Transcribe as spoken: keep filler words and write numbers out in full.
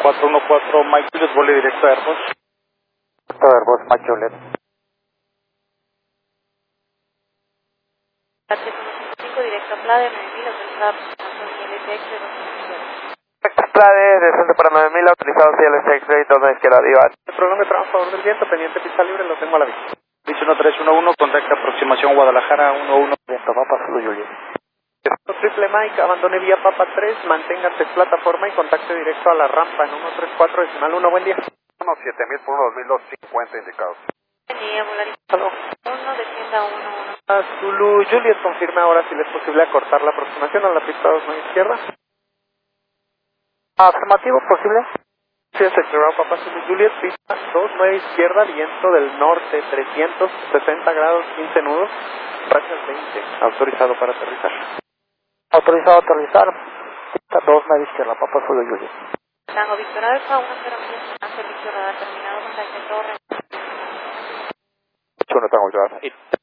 cuatro uno cuatro Mike Juliet, vuelo directo a Airbus. Directo a Airbus, Mike Juliet. cinco directo a Plade, nueve mil, autorizada aproximación L T X de dos izquierda. Plade, descende para nueve mil, autorizado C L S X-ray, dos izquierda, Diva. El cronómetro a favor del viento, pendiente pista libre, lo tengo a la vista. uno tres uno uno, contacto aproximación Guadalajara uno uno. Viento, Papa Zulu Juliet. Triple Mike, abandone vía Papa tres, manténgase plataforma y contacte directo a la rampa en uno tres cuatro decimal uno, buen día. uno siete mil por uno dos mil doscientos cincuenta indicados. Buen día, Volaris. Aló. uno, descienda uno uno. A Zulu Juliet, confirme ahora si le es posible acortar la aproximación a la pista dos nueve izquierda. Afirmativo, posible. Sí, es aclarado Papa Zulu Juliet, pista dos nueve izquierda, viento del norte, trescientos sesenta grados, quince nudos, rachas veinte, autorizado para aterrizar. Autorizado a aterrizar. Pista dos nueve izquierda, Papa Zulu Juliet. Tango Víctor Alfa, uno cero millas, a servicio radar terminado, contacto en torre. uno Tango Alfa.